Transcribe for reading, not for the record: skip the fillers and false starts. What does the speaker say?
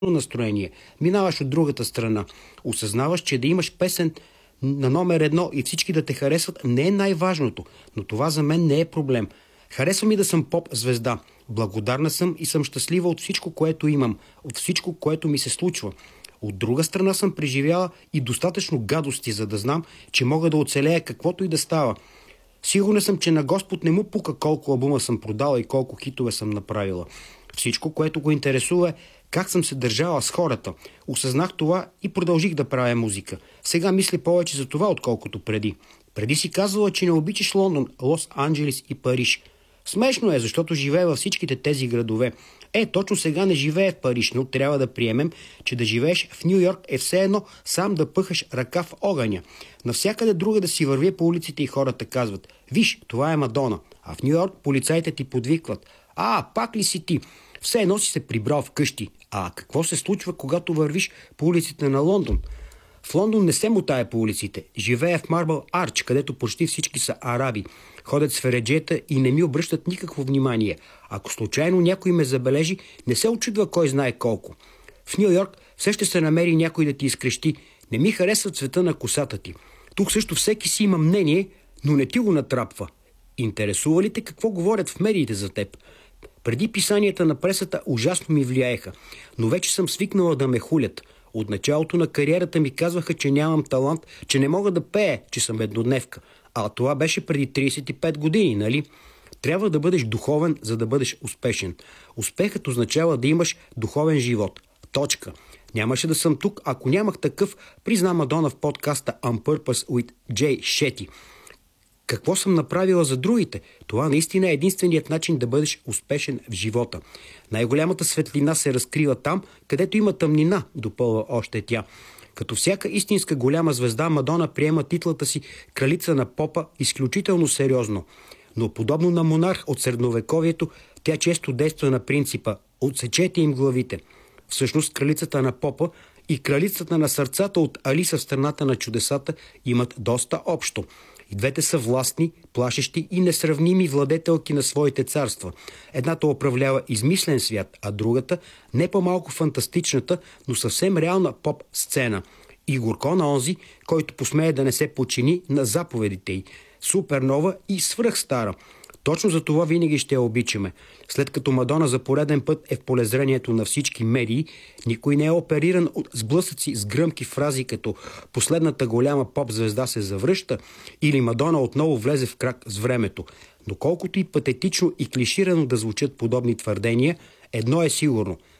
настроение. Минаваш от другата страна. Осъзнаваш, че да имаш песен на номер едно и всички да те харесват не е най-важното, но това за мен не е проблем. Харесва ми да съм поп-звезда. Благодарна съм и съм щастлива от всичко, което имам, от всичко, което ми се случва. От друга страна съм преживяла и достатъчно гадости, за да знам, че мога да оцелея каквото и да става. Сигурен съм, че на Господ не му пука колко албума съм продала и колко хитове съм направила. Всичко, което го интересува е как съм се държала с хората. Осъзнах това и продължих да правя музика. Сега мисля повече за това, отколкото преди. Преди си казвала, че не обичаш Лондон, Лос-Анджелис и Париж. Смешно е, защото живее във всичките тези градове. Точно сега не живее в Париж, но трябва да приемем, че да живееш в Ню Йорк е все едно сам да пъхаш ръка в огъня. Навсякъде друга да си върви по улиците и хората казват: виж, това е Мадона. А в Ню Йорк полицаите ти подвикват: пак ли си ти? Все едно си се прибрал вкъщи. Какво се случва, когато вървиш по улиците на Лондон? В Лондон не се мутае по улиците. Живея в Марбъл Арч, където почти всички са араби. Ходят с фереджета и не ми обръщат никакво внимание. Ако случайно някой ме забележи, не се очудва кой знае колко. В Ню Йорк все ще се намери някой да ти изкрещи: не ми харесва цвета на косата ти. Тук също всеки си има мнение, но не ти го натрапва. Интересува ли те какво говорят в медиите за теб? Преди писанията на пресата ужасно ми влияеха, но вече съм свикнала да ме хулят. От началото на кариерата ми казваха, че нямам талант, че не мога да пея, че съм еднодневка. Това беше преди 35 години, нали? Трябва да бъдеш духовен, за да бъдеш успешен. Успехът означава да имаш духовен живот. Точка. Нямаше да съм тук, ако нямах такъв, призна Мадона в подкаста On Purpose with Jay Shetty. Какво съм направила за другите? Това наистина е единственият начин да бъдеш успешен в живота. Най-голямата светлина се разкрива там, където има тъмнина, допълва още тя. Като всяка истинска голяма звезда, Мадона приема титлата си кралица на попа изключително сериозно. Но подобно на монарх от средновековието, тя често действа на принципа: отсечете им главите. Всъщност кралицата на попа и кралицата на сърцата от Алиса в страната на чудесата имат доста общо. И двете са властни, плашещи и несравними владетелки на своите царства. Едната управлява измислен свят, а другата не по-малко фантастичната, но съвсем реална поп-сцена. И горко на онзи, който посмее да не се подчини на заповедите й. Супернова и свръхстара. Точно за това винаги ще я обичаме. След като Мадона за пореден път е в полезрението на всички медии, никой не е опериран от сблъсъци с гръмки фрази като "последната голяма поп-звезда се завръща" или "Мадона отново влезе в крак с времето". Но колкото и патетично и клиширано да звучат подобни твърдения, едно е сигурно: